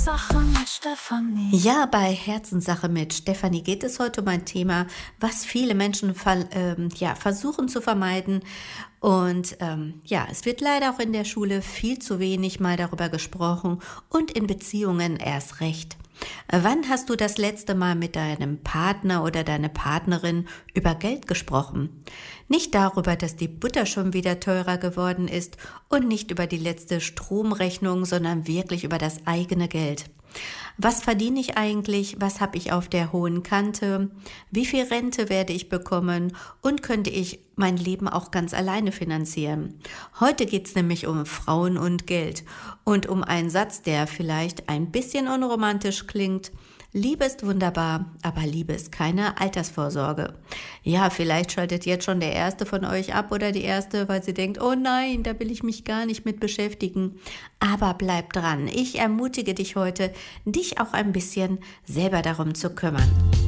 Herzenssache mit Stefanie. Ja, bei Herzenssache mit Stefanie geht es heute um ein Thema, was viele Menschen versuchen zu vermeiden. Und es wird leider auch in der Schule viel zu wenig mal darüber gesprochen und in Beziehungen erst recht. Wann hast du das letzte Mal mit deinem Partner oder deiner Partnerin über Geld gesprochen? Nicht darüber, dass die Butter schon wieder teurer geworden ist und nicht über die letzte Stromrechnung, sondern wirklich über das eigene Geld. Was verdiene ich eigentlich? Was habe ich auf der hohen Kante? Wie viel Rente werde ich bekommen? Und könnte ich mein Leben auch ganz alleine finanzieren? Heute geht es nämlich um Frauen und Geld und um einen Satz, der vielleicht ein bisschen unromantisch klingt. Liebe ist wunderbar, aber Liebe ist keine Altersvorsorge. Ja, vielleicht schaltet jetzt schon der Erste von euch ab oder die Erste, weil sie denkt, oh nein, da will ich mich gar nicht mit beschäftigen. Aber bleib dran. Ich ermutige dich heute, dich auch ein bisschen selber darum zu kümmern.